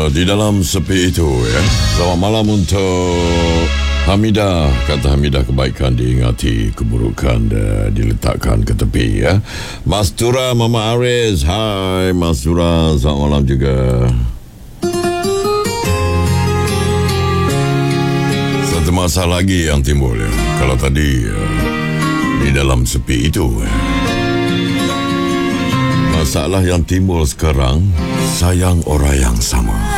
Di dalam sepi itu ya. Selamat malam untuk Hamidah. Kata Hamidah, kebaikan diingati, keburukan diletakkan ke tepi ya. Mastura Mama Aris. Hai Mastura, selamat malam juga. Satu masalah lagi yang timbul ya. Kalau tadi di dalam sepi itu ya. Masalah yang timbul sekarang, sayang orang yang sama.